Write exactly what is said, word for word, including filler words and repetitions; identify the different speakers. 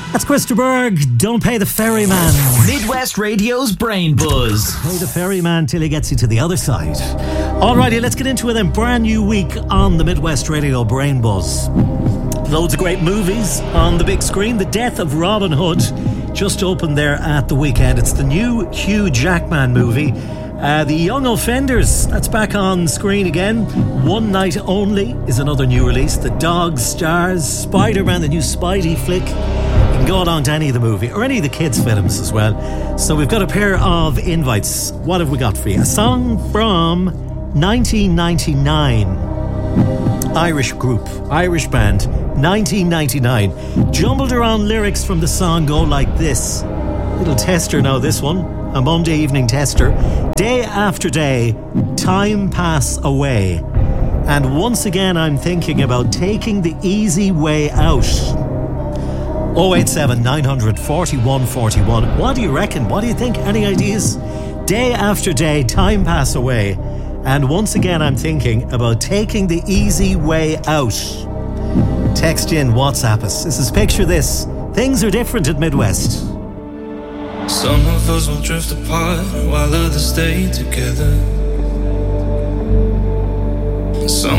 Speaker 1: That's Christer Berg, Don't Pay the Ferryman.
Speaker 2: Midwest Radio's Brain Buzz.
Speaker 1: Pay the ferryman till he gets you to the other side. Alrighty, let's get into it then. Brand new week on the Midwest Radio Brain Buzz. Loads of great movies on the big screen. The Death of Robin Hood just opened there at the weekend. It's the new Hugh Jackman movie. Uh, the Young Offenders, that's back on screen again. One Night Only is another new release. The Dogs stars Spider-Man, the new Spidey flick. You can go along to any of the movie or any of the kids' films as well. So we've got a pair of invites. What have we got for you? A song from nineteen ninety-nine. Irish group, Irish band, nineteen ninety-nine. Jumbled around lyrics from the song go like this. Little tester now, this one. A Monday evening tester. Day after day, time pass away. And once again I'm thinking about taking the easy way out. oh eight seven nine hundred forty-one forty-one. What do you reckon? What do you think? Any ideas? Day after day, time pass away. And once again I'm thinking about taking the easy way out. Text in, WhatsApp us. This is Picture This. Things are different at Midwest.
Speaker 3: Some of us will drift apart while others stay together. Some